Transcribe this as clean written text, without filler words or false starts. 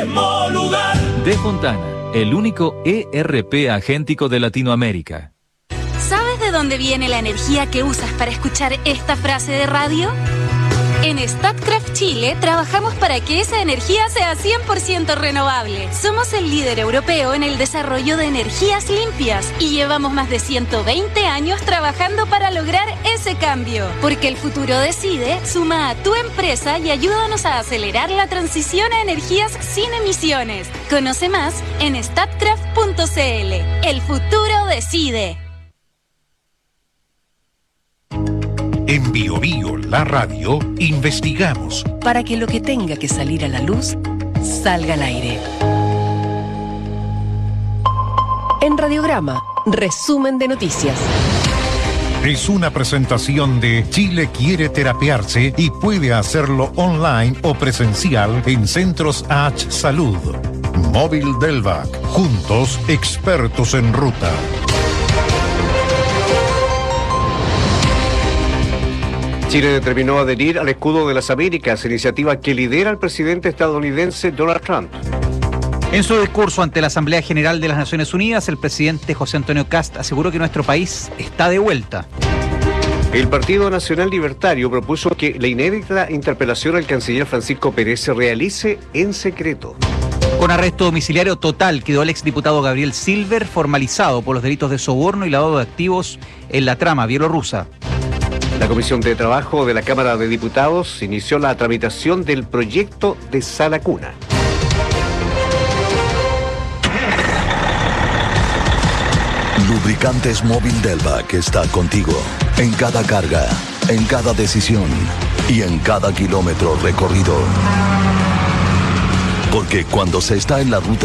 mismo lugar. De Fontana, el único ERP agéntico de Latinoamérica. ¿Sabes de dónde viene la energía que usas para escuchar esta frase de radio? En Statkraft Chile trabajamos para que esa energía sea 100% renovable. Somos el líder europeo en el desarrollo de energías limpias y llevamos más de 120 años trabajando para lograr ese cambio. Porque el futuro decide, suma a tu empresa y ayúdanos a acelerar la transición a energías sin emisiones. Conoce más en statkraft.cl. El futuro decide. En Bio Bio, la radio, investigamos para que lo que tenga que salir a la luz, salga al aire. En Radiograma, resumen de noticias. Es una presentación de Chile quiere terapiarse y puede hacerlo online o presencial en Centros H Salud. Móvil Delvac, juntos expertos en ruta. Chile determinó adherir al escudo de las Américas, iniciativa que lidera el presidente estadounidense Donald Trump. En su discurso ante la Asamblea General de las Naciones Unidas, el presidente José Antonio Kast aseguró que nuestro país está de vuelta. El Partido Nacional Libertario propuso que la inédita interpelación al canciller Francisco Pérez se realice en secreto. Con arresto domiciliario total quedó el exdiputado Gabriel Silver, formalizado por los delitos de soborno y lavado de activos en la trama bielorrusa. La Comisión de Trabajo de la Cámara de Diputados inició la tramitación del proyecto de Sala Cuna. Lubricantes Móvil Delvac está contigo en cada carga, en cada decisión y en cada kilómetro recorrido. Porque cuando se está en la ruta